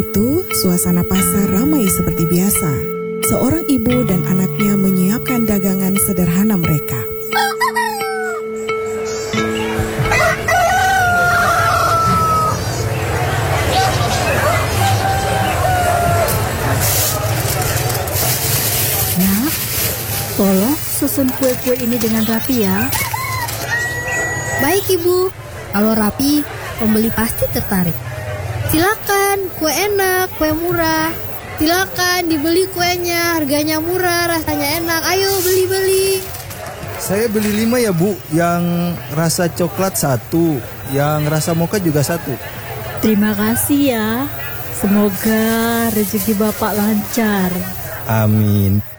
itu, suasana pasar ramai seperti biasa. Seorang ibu dan anaknya menyiapkan dagangan sederhana mereka. Nak, tolong susun kue-kue ini dengan rapi ya. Baik Ibu, kalau rapi, pembeli pasti tertarik. Silakan, kue enak, kue murah. Silakan dibeli kuenya, harganya murah, rasanya enak. Ayo beli-beli. Saya beli 5 ya Bu, yang rasa coklat 1, yang rasa mocha juga 1. Terima kasih ya. Semoga rezeki Bapak lancar. Amin.